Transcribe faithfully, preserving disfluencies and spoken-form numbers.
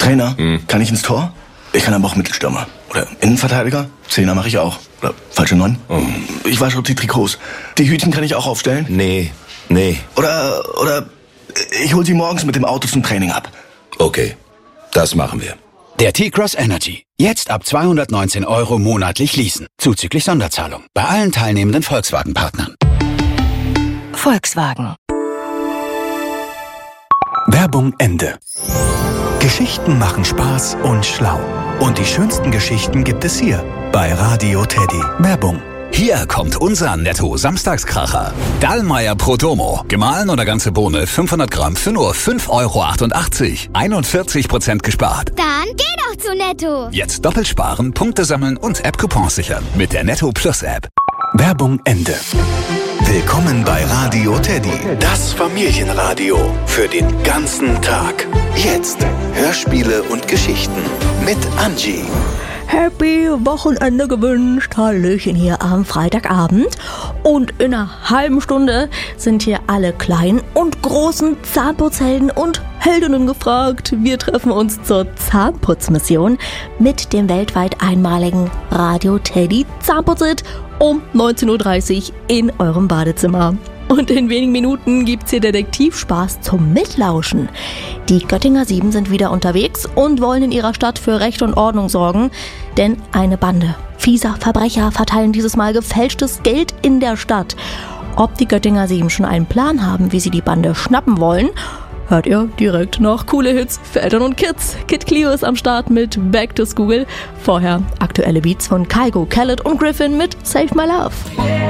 Trainer, hm. kann ich ins Tor? Ich kann aber auch Mittelstürmer. Oder Innenverteidiger? Zehner mache ich auch. Oder falsche Neun? Oh. Ich wasche die Trikots. Die Hütchen kann ich auch aufstellen? Nee, nee. Oder, oder ich hol sie morgens mit dem Auto zum Training ab. Okay, das machen wir. Der T-Cross Energy. Jetzt ab zweihundertneunzehn Euro monatlich leasen. Zuzüglich Sonderzahlung. Bei allen teilnehmenden Volkswagen-Partnern. Volkswagen. Werbung Ende. Geschichten machen Spaß und schlau. Und die schönsten Geschichten gibt es hier bei Radio Teddy. Werbung. Hier kommt unser Netto-Samstagskracher. Dallmayr Prodomo. Gemahlen oder ganze Bohne fünfhundert Gramm für nur fünf Euro achtundachtzig. einundvierzig Prozent gespart. Dann geh doch zu Netto. Jetzt doppelt sparen, Punkte sammeln und App-Coupons sichern. Mit der Netto Plus App. Werbung Ende. Willkommen bei Radio Teddy. Das Familienradio für den ganzen Tag. Jetzt Hörspiele und Geschichten mit Angie. Happy Wochenende gewünscht. Hallöchen hier am Freitagabend. Und in einer halben Stunde sind hier alle kleinen und großen Zahnputzhelden und Heldinnen gefragt. Wir treffen uns zur Zahnputzmission mit dem weltweit einmaligen Radio Teddy Zahnputzit um neunzehn Uhr dreißig in eurem Badezimmer. Und in wenigen Minuten gibt's hier Detektivspaß zum Mitlauschen. Die Göttinger Sieben sind wieder unterwegs und wollen in ihrer Stadt für Recht und Ordnung sorgen. Denn eine Bande fieser Verbrecher verteilen dieses Mal gefälschtes Geld in der Stadt. Ob die Göttinger Sieben schon einen Plan haben, wie sie die Bande schnappen wollen, hört ihr direkt nach coole Hits für Eltern und Kids. Kid Clio ist am Start mit Back to School. Vorher aktuelle Beats von Kygo, Khaled und Griffin mit Save My Love.